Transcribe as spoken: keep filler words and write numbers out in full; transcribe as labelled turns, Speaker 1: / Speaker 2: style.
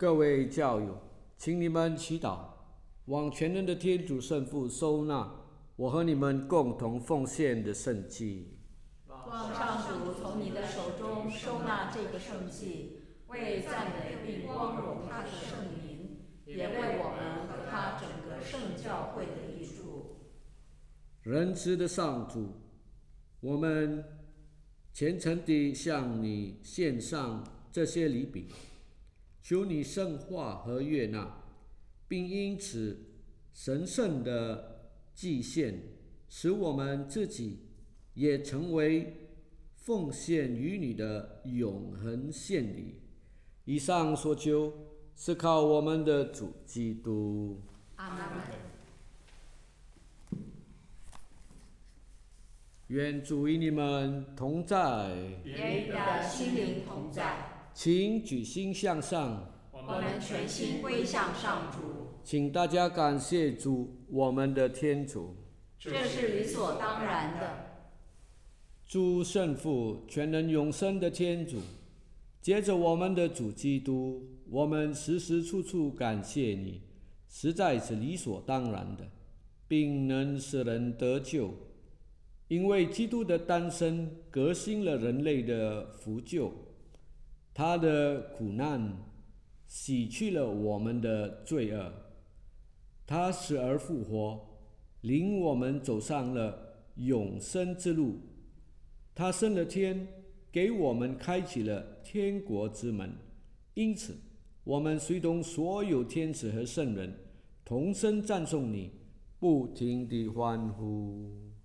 Speaker 1: 各位教友，请你们祈祷，望全能的天主圣父收纳我和你们共同奉献的圣祭。
Speaker 2: 望上主从你的手中收纳这个圣祭，为赞美并光荣他的圣名，也为我们和他整个圣教会的益处。
Speaker 1: 仁慈的上主，我们虔诚地向你献上这些礼饼，求你圣化和悦纳，并因此神圣的祭献，使我们自己也成为奉献于你的永恒献礼。以上所求是靠我们的主基督。
Speaker 2: 阿们。
Speaker 1: 愿主与你们同在，
Speaker 2: 也与你的心灵同在。
Speaker 1: 请举心向上，
Speaker 2: 我们全心归向上主。
Speaker 1: 请大家感谢主，我们的天主。
Speaker 2: 这是理所当然的。
Speaker 1: 诸圣父，全能永生的天主，接着我们的主基督，我们时时处处感谢你，实在是理所当然的，并能使人得救。因为基督的诞生革新了人类的福救，他的苦难洗去了我们的罪恶，他死而复活，领我们走上了永生之路。他升了天，给我们开启了天国之门。因此，我们随同所有天使和圣人，同声赞颂你，不停地欢呼。